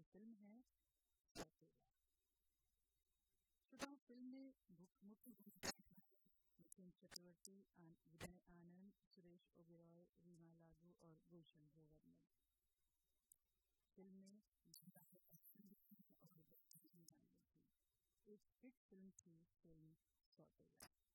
Film है सौतेला। श्रोताओं, फिल्म में मुख्य नितिन चक्रवर्ती, विनय आनंद, सुरेश ओबेरॉय, रीमा लागू और गुलशन ग्रोवर ने फिल्म में और एक हिट फिल्म थी फिल्म सौतेला।